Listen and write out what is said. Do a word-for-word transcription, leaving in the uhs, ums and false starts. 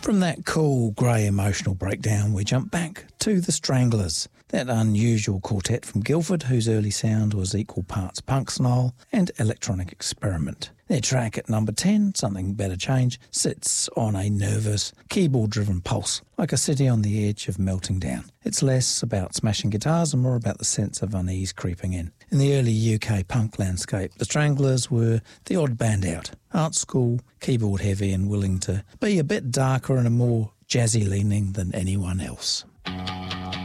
From that cool, grey emotional breakdown, we jump back to the Stranglers, that unusual quartet from Guildford whose early sound was equal parts punk style and electronic experiment. Their track at number ten, Something Better Change, sits on a nervous, keyboard-driven pulse, like a city on the edge of melting down. It's less about smashing guitars and more about the sense of unease creeping in. In the early U K punk landscape, the Stranglers were the odd band out, art school, keyboard heavy and willing to be a bit darker and a more jazzy leaning than anyone else.